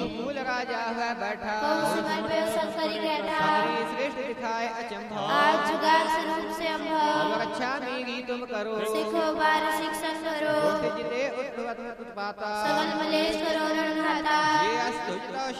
मूल राजा हुआ बैठा सिमर पे सब करी बैठा श्रेष्ठ दिखाए अचंभा आज जुगाल स्वरूप से अम्भव रक्षा मेरी तुम करो सिखो बार शिक्षण करो जिते उत्पत्ति उत्पाता सगल मलेश करो रण घाता ये अस्तुत